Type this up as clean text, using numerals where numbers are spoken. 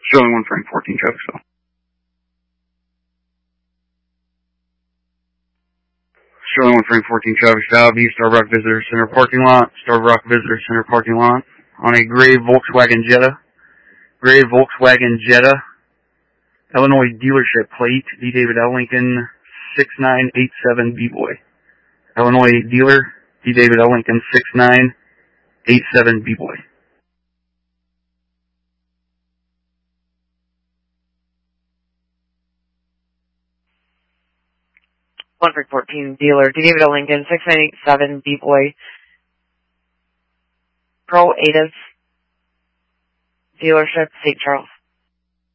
Sterling 1 frame 14 Travisville. Sterling 1 frame 14 Travisville, V Starbuck Visitor Center parking lot, Starbuck Visitor Center parking lot, on a gray Volkswagen Jetta. Gray Volkswagen Jetta, Illinois dealership plate, D. David L. Lincoln 6987 B-Boy. Illinois dealer, D. David L. Lincoln 6987 B-Boy. 1-14 dealer, D. David L. Lincoln 6987 B-Boy. Pro Avis dealership, St. Charles.